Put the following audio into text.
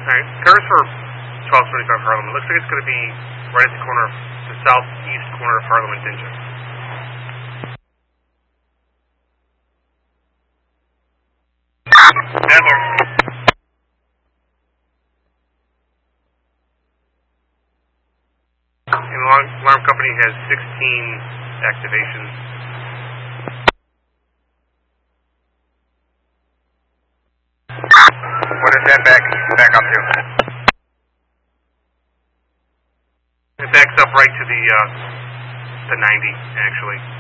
Alright, cars for 1275 Harlem. It looks like it's going to be right at the corner, the southeast corner of Harlem and Dinja. Adler. And the alarm company has 16 activations. What is that back up to? It backs up right to the 90, actually.